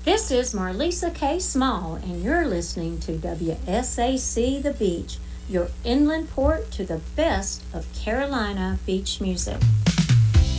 This is Marlisa K. Small, and you're listening to WSAC The Beach, your inland port to the best of Carolina beach music.